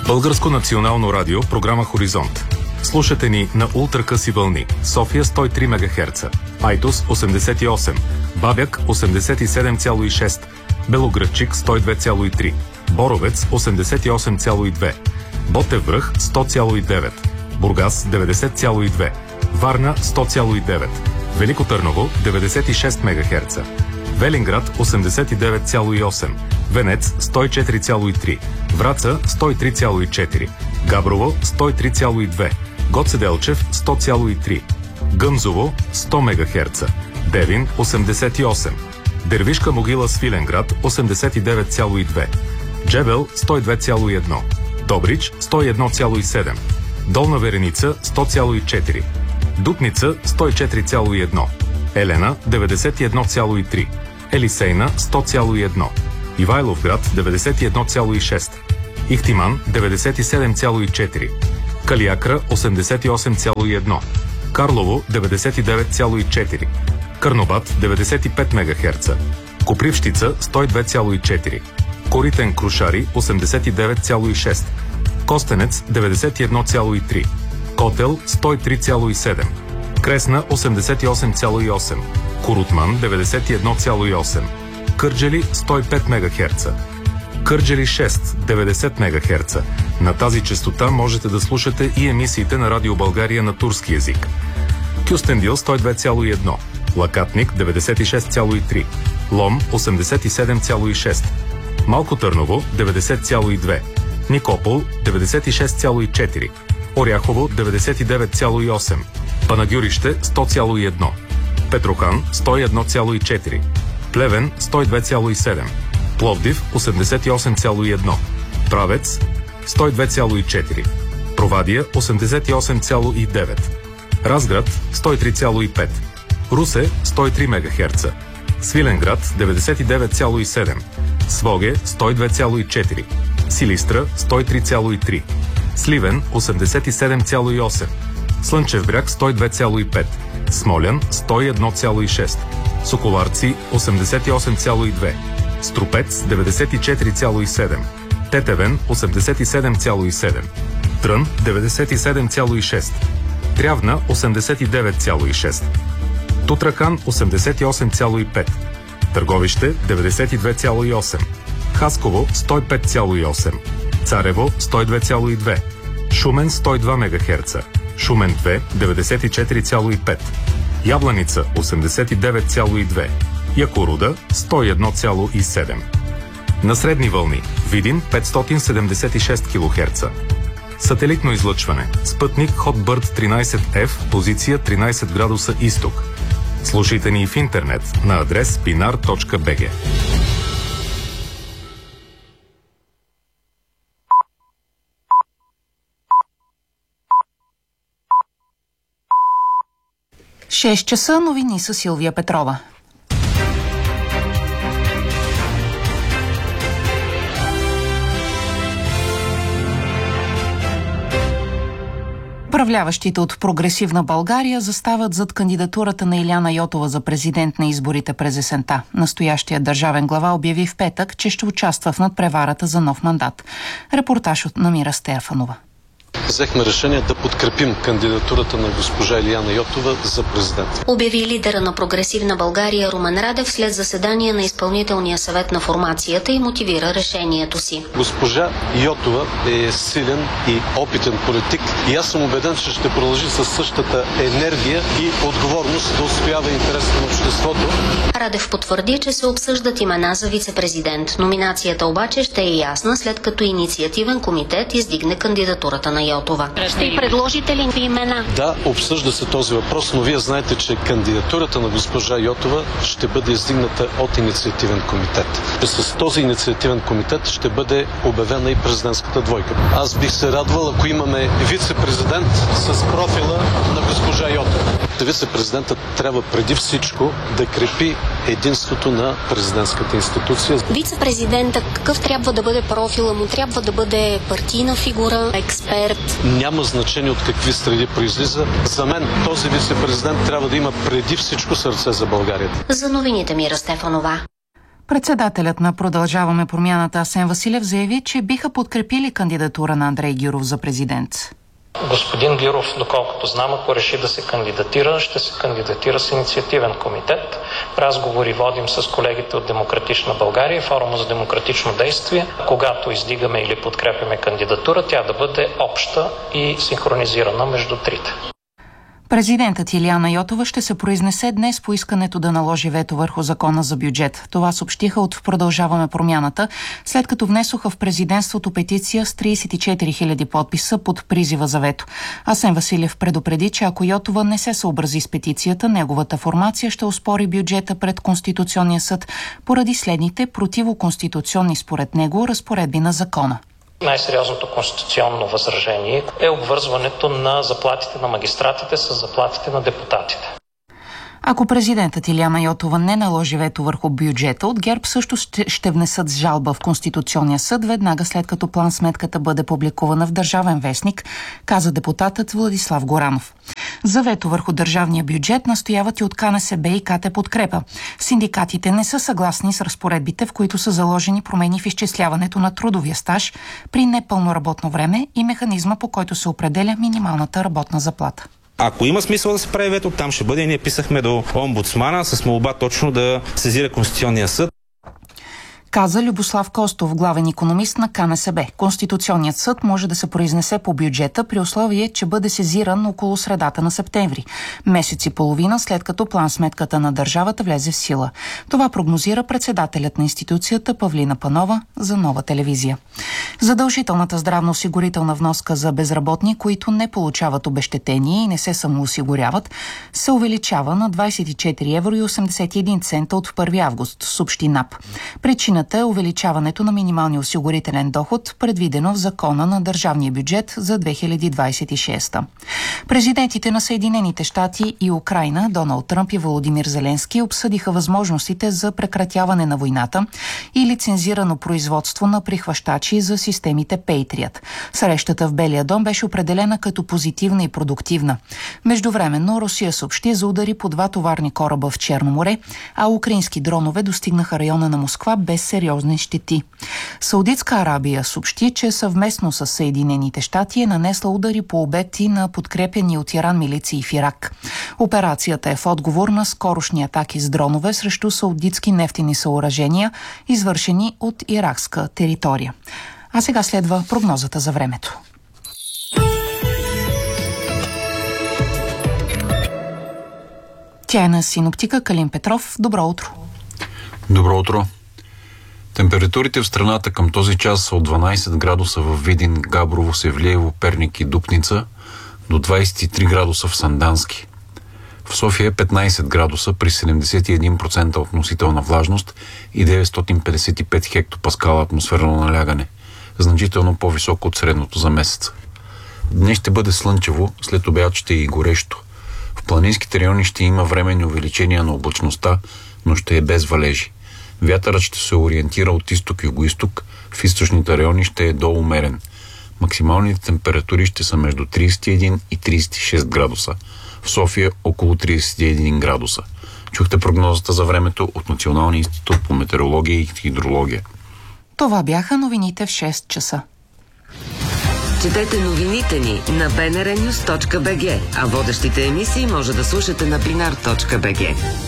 Българско национално радио, програма Хоризонт. Слушате ни на ултракъси вълни. София 103 МГц, Айтос 88, Бабяк 87,6, Белоградчик 102,3, Боровец 88,2, Ботев връх 100,9, Бургас 90,2, Варна 100,9, Велико Търново 96 МГц, Велинград 89,8, Венец 104,3, Враца 103,4, Габрово 103,2, Гоце Делчев 100,3, Гъмзово 100 МГц, Девин 88, Дервишка могила Свиленград 89,2, Джебел 102,1, Добрич 101,7, Долна Вереница 100,4, Дупница 104,1, Елена 91,3, Елисейна 100,1, Ивайловград 91,6, Ихтиман 97,4, Калиакра 88,1, Карлово 99,4, Карнобат 95 МГц, Копривщица 102,4, Коритен Крушари 89,6, Костенец 91,3, Котел 103,7, Кресна 88,8, Корутман 91,8, Кърджали 105 МГц, Кърджали 6 90 МГц. На тази честота можете да слушате и емисиите на Радио България на турски език. Кюстендил 102,1, Лакатник 96,3, Лом 87,6, Малко Търново 90,2, Никопол 96,4, Оряхово 99,8, Панагюрище 100,1, Петрохан 101,4, Плевен 102,7, Пловдив 88,1, Правец 102,4, Провадия 88,9, Разград 103,5, Русе 103 МГц, Свиленград 99,7, Своге 102,4, Силистра 103,3, Сливен 87,8, Слънчев бряг 102,5, Смолян 101,6, Соколарци 88,2, Струпец 94,7, Тетевен 87,7, Трън 97,6, Трявна 89,6, Тутракан 88,5, Търговище 92,8, Хасково 105,8, Царево 102,2, Шумен 102 МГц, Шумен 2 94,5, Ябланица 89,2, Якоруда 101,7. На средни вълни Видин 576 кГц. Сателитно излъчване. Спътник Hotbird 13F, позиция 13 градуса изток. Слушайте ни в интернет на адрес pinar.bg. Шест часа, новини с Силвия Петрова. Управляващите от Прогресивна България застават зад кандидатурата на Илияна Йотова за президент на изборите през есента. Настоящият държавен глава обяви в петък, че ще участва в надпреварата за нов мандат. Репортаж от Намира Стефанова. Взехме решение да подкрепим кандидатурата на госпожа Илияна Йотова за президент. Обяви лидера на Прогресивна България Румен Радев след заседание на изпълнителния съвет на формацията и мотивира решението си. Госпожа Йотова е силен и опитен политик и аз съм убеден, че ще продължи със същата енергия и отговорност да отстоява интересите на обществото. Радев потвърди, че се обсъждат имена за вице-президент. Номинацията обаче ще е ясна, след като инициативен комитет издигне кандидатурата на Йотова. Ще предложите ли имена? Да, обсъжда се този въпрос, но вие знаете, че кандидатурата на госпожа Йотова ще бъде издигната от инициативен комитет. С този инициативен комитет ще бъде обявена и президентската двойка. Аз бих се радвал, ако имаме вице-президент с профила на госпожа Йотова. Вице-президентът трябва преди всичко да крепи единството на президентската институция. Вице-президентът какъв трябва да бъде профила му? Трябва да бъде партийна фигура, експерт? Няма значение от какви среди произлиза. За мен този вице-президент трябва да има преди всичко сърце за България. За новините Мира Стефанова. Председателят на Продължаваме промяната Асен Василев заяви, че биха подкрепили кандидатура на Андрей Гюров за президент. Господин Гюров, доколкото знам, ако реши да се кандидатира, ще се кандидатира с инициативен комитет. Разговори водим с колегите от Демократична България и Форума за демократично действие. Когато издигаме или подкрепяме кандидатура, тя да бъде обща и синхронизирана между трите. Президентът Илияна Йотова ще се произнесе днес по искането да наложи вето върху закона за бюджет. Това съобщиха от Продължаваме промяната, след като внесоха в президентството петиция с 34 000 подписа под призива за вето. Асен Василев предупреди, че ако Йотова не се съобрази с петицията, неговата формация ще оспори бюджета пред Конституционния съд поради следните противоконституционни според него разпоредби на закона. Най-сериозното конституционно възражение е обвързването на заплатите на магистратите с заплатите на депутатите. Ако президентът Илияна Йотова не наложи вето върху бюджета, от ГЕРБ също ще внесат жалба в Конституционния съд веднага след като план-сметката бъде публикувана в Държавен вестник, каза депутатът Владислав Горанов. За вето върху държавния бюджет настояват и от КНСБ и КТ Подкрепа. Синдикатите не са съгласни с разпоредбите, в които са заложени промени в изчисляването на трудовия стаж при непълно работно време и механизма, по който се определя минималната работна заплата. Ако има смисъл да се прави вето, там ще бъде. Ние писахме до омбудсмана с молба точно да сезира Конституционния съд. Каза Любослав Костов, главен икономист на КНСБ. Конституционният съд може да се произнесе по бюджета при условие, че бъде сезиран около средата на септември, месец и половина след като план-сметката на държавата влезе в сила. Това прогнозира председателят на институцията Павлина Панова за Нова телевизия. Задължителната здравноосигурителна вноска за безработни, които не получават обезщетение и не се самоосигуряват, се увеличава на 24,81 евро от 1 август, съобщи НАП. Причината е увеличаването на минималния осигурителен доход, предвидено в закона на държавния бюджет за 2026. Президентите на Съединените щати и Украйна, Доналд Тръмп и Володимир Зеленски, обсъдиха възможностите за прекратяване на войната и лицензирано производство на прихващачи за системите Patriot. Срещата в Белия дом беше определена като позитивна и продуктивна. Междувременно Русия съобщи за удари по 2 товарни кораба в Черно море, а украински дронове достигнаха района на Москва без сериозни щети. Саудитска Арабия съобщи, че съвместно с Съединените щати е нанесла удари по обекти на подкрепяни от Иран милиции в Ирак. Операцията е в отговор на скорошни атаки с дронове срещу саудитски нефтени съоръжения, извършени от иракска територия. А сега следва прогнозата за времето. Тя е на синоптика Калин Петров. Добро утро! Добро утро! Температурите в страната към този час са от 12 градуса в Видин, Габрово, Севлиево, Перник и Дупница до 23 градуса в Сандански. В София е 15 градуса при 71% относителна влажност и 955 хектопаскала атмосферно налягане, значително по-високо от средното за месеца. Днес ще бъде слънчево, след обяд ще е и горещо. В планинските райони ще има временни увеличения на облачността, но ще е без валежи. Вятърът ще се ориентира от изток-югоизток, в източните райони ще е доумерен. Максималните температури ще са между 31 и 36 градуса. В София около 31 градуса. Чухте прогнозата за времето от Националния институт по метеорология и хидрология. Това бяха новините в 6 часа. Четете новините ни на bnrnews.bg, а водещите емисии може да слушате на binar.bg.